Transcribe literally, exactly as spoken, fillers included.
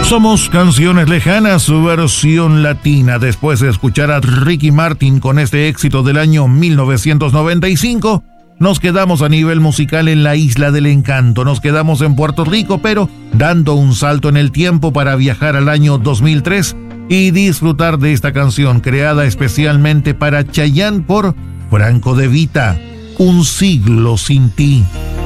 Somos Canciones Lejanas, su versión latina. Después de escuchar a Ricky Martin con este éxito del año mil novecientos noventa y cinco, nos quedamos a nivel musical en la Isla del Encanto. Nos quedamos en Puerto Rico, pero dando un salto en el tiempo para viajar al año dos mil tres y disfrutar de esta canción creada especialmente para Chayanne por Franco De Vita, Un siglo sin ti.